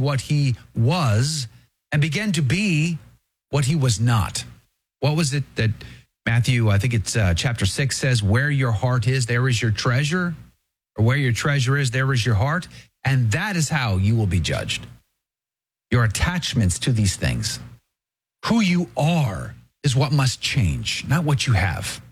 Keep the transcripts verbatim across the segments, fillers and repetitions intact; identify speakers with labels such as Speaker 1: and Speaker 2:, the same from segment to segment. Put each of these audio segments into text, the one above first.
Speaker 1: what he was and began to be what he was not. What was it that Matthew, I think it's uh, chapter six says, where your heart is, there is your treasure, or where your treasure is, there is your heart. And that is how you will be judged. Your attachments to these things. Who you are is what must change, not what you have.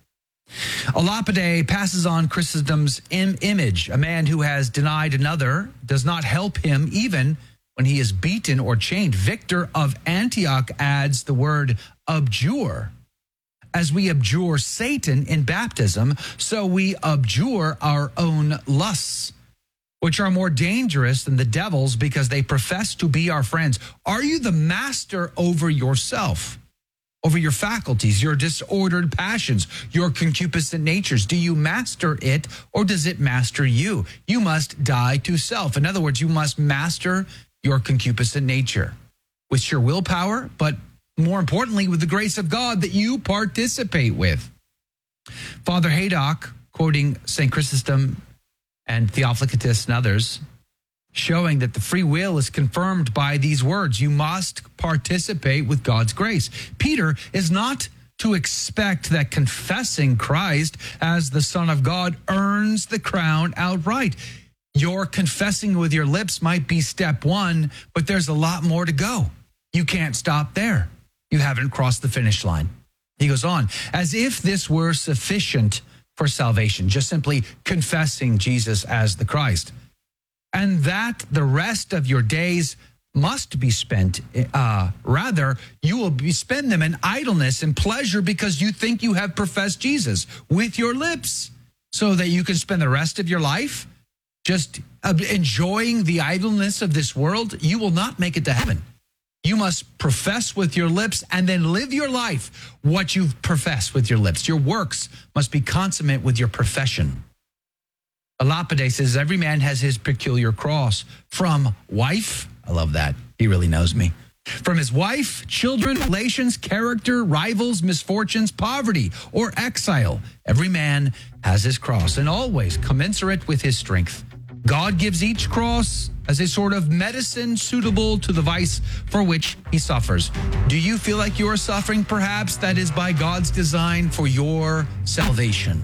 Speaker 1: Elapide passes on Chrysostom's im- image. A man who has denied another does not help him even when he is beaten or chained. Victor of Antioch adds the word abjure. As we abjure Satan in baptism, so we abjure our own lusts, which are more dangerous than the devil's because they profess to be our friends. Are you the master over yourself, over your faculties, your disordered passions, your concupiscent natures? Do you master it or does it master you? You must die to self. In other words, you must master your concupiscent nature with your willpower, but more importantly, with the grace of God that you participate with. Father Haydock, quoting Saint Chrysostom and Theophilus and others, showing that the free will is confirmed by these words. You must participate with God's grace. Peter is not to expect that confessing Christ as the Son of God earns the crown outright. Your confessing with your lips might be step one, but there's a lot more to go. You can't stop there. You haven't crossed the finish line. He goes on, as if this were sufficient for salvation, just simply confessing Jesus as the Christ. And that the rest of your days must be spent, uh, rather, you will be spend them in idleness and pleasure because you think you have professed Jesus with your lips, so that you can spend the rest of your life just uh, enjoying the idleness of this world. You will not make it to heaven. You must profess with your lips and then live your life what you've professed with your lips. Your works must be consummate with your profession. Elapide says, every man has his peculiar cross. From wife, I love that, he really knows me. From his wife, children, relations, character, rivals, misfortunes, poverty, or exile. Every man has his cross, and always commensurate with his strength. God gives each cross as a sort of medicine suitable to the vice for which he suffers. Do you feel like you are suffering? Perhaps that is by God's design for your salvation.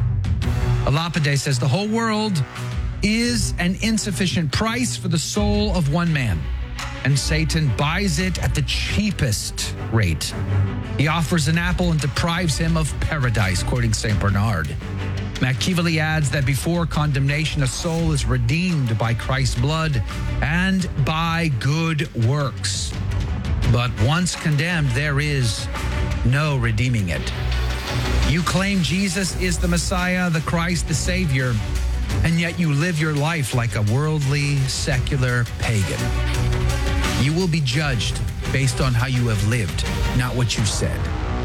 Speaker 1: Elapide says the whole world is an insufficient price for the soul of one man, and Satan buys it at the cheapest rate. He offers an apple and deprives him of paradise, quoting Saint Bernard. Machiavelli adds that before condemnation, a soul is redeemed by Christ's blood and by good works. But once condemned, there is no redeeming it. You claim Jesus is the Messiah, the Christ, the Savior, and yet you live your life like a worldly, secular pagan. You will be judged based on how you have lived, not what you said.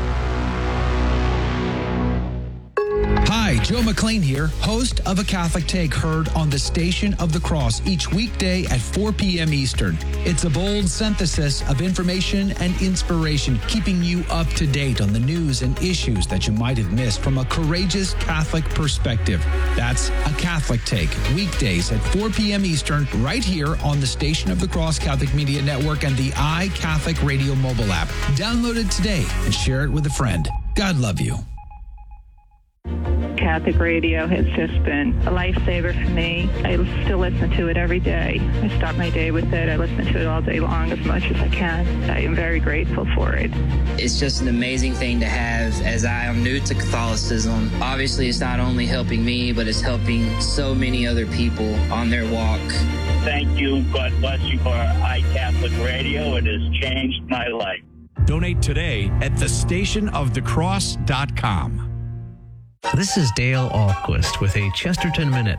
Speaker 1: Hi, Joe McLean here, host of A Catholic Take, heard on the Station of the Cross each weekday at four p.m. Eastern. It's a bold synthesis of information and inspiration, keeping you up to date on the news and issues that you might have missed from a courageous Catholic perspective. That's A Catholic Take, weekdays at four p.m. Eastern, right here on the Station of the Cross Catholic Media Network and the iCatholic Radio mobile app. Download it today and share it with a friend. God love you.
Speaker 2: Catholic radio has just been a lifesaver for me. I still listen to it every day. I start my day with it. I listen to it all day long as much as I can. I am very grateful for it.
Speaker 3: It's just an amazing thing to have, as I am new to Catholicism. Obviously, it's not only helping me, but it's helping so many other people on their walk.
Speaker 4: Thank you. God bless you for iCatholic Radio. It has changed my life.
Speaker 5: Donate today at the station of the cross dot com.
Speaker 6: This is Dale Ahlquist with a Chesterton Minute.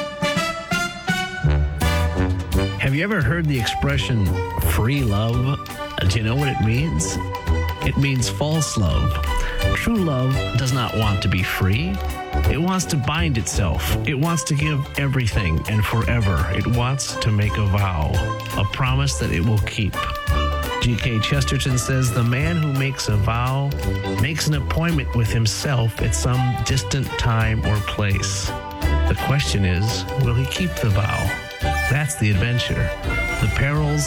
Speaker 6: Have you ever heard the expression free love? Do you know what it means? It means false love. True love does not want to be free. It wants to bind itself. It wants to give everything and forever. It wants to make a vow, a promise that it will keep. G K Chesterton says the man who makes a vow makes an appointment with himself at some distant time or place. The question is, will he keep the vow? That's the adventure. The perils